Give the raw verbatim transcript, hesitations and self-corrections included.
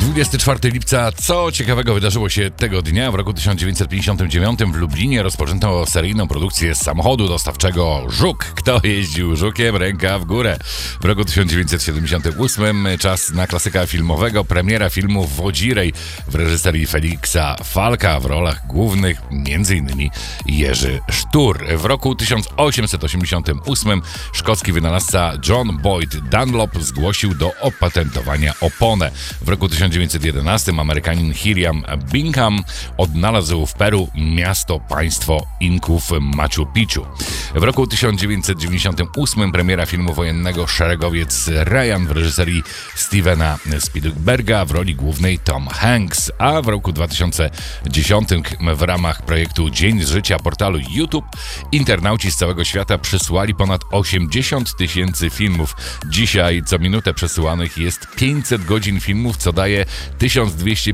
dwudziestego czwartego lipca. Co ciekawego wydarzyło się tego dnia? W roku tysiąc dziewięćset pięćdziesiątym dziewiątym w Lublinie rozpoczęto seryjną produkcję samochodu dostawczego Żuk. Kto jeździł Żukiem? Ręka w górę. W roku tysiąc dziewięćset siedemdziesiątym ósmym czas na klasyka filmowego. Premiera filmu Wodzirej w reżyserii Feliksa Falka. W rolach głównych m.in. Jerzy Sztur. W roku tysiąc osiemset osiemdziesiątym ósmym szkocki wynalazca John Boyd Dunlop zgłosił do opatentowania oponę. W roku tysiąc dziewięćset jedenastym Amerykanin Hiram Bingham odnalazł w Peru miasto państwo Inków Machu Picchu. W roku tysiąc dziewięćset dziewięćdziesiątym ósmym premiera filmu wojennego Szeregowiec Ryan w reżyserii Stevena Spielberga, w roli głównej Tom Hanks, a w roku dwa tysiące dziesiątym w ramach projektu Dzień z życia portalu YouTube internauci z całego świata przysłali ponad osiemdziesiąt tysięcy filmów. Dzisiaj co minutę przesyłanych jest pięćset godzin filmów, co daje tysiąc dwieście